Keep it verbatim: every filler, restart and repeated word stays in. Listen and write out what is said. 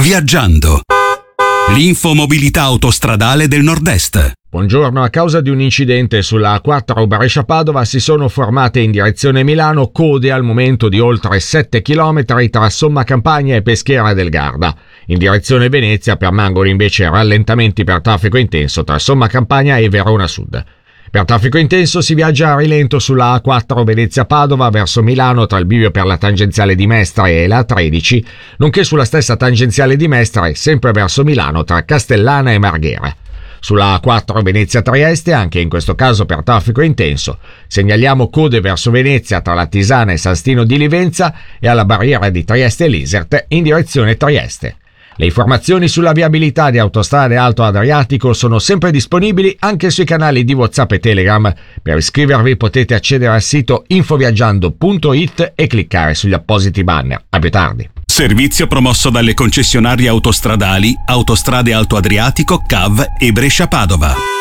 Viaggiando. L'infomobilità autostradale del Nord-Est. Buongiorno, a causa di un incidente sulla A quattro Brescia-Padova si sono formate in direzione Milano code al momento di oltre sette chilometri tra Somma Campagna e Peschiera del Garda. In direzione Venezia permangono invece rallentamenti per traffico intenso tra Somma Campagna e Verona Sud. Per traffico intenso si viaggia a rilento sulla A quattro Venezia-Padova verso Milano tra il bivio per la tangenziale di Mestre e la A tredici, nonché sulla stessa tangenziale di Mestre sempre verso Milano tra Castellana e Marghera. Sulla A quattro Venezia-Trieste, anche in questo caso per traffico intenso, segnaliamo code verso Venezia tra la Tisana e San Stino di Livenza e alla barriera di Trieste e Lisert in direzione Trieste. Le informazioni sulla viabilità di Autostrade Alto Adriatico sono sempre disponibili anche sui canali di WhatsApp e Telegram. Per iscrivervi potete accedere al sito infoviaggiando punto it e cliccare sugli appositi banner. A più tardi. Servizio promosso dalle concessionarie autostradali Autostrade Alto Adriatico, C A V e Brescia Padova.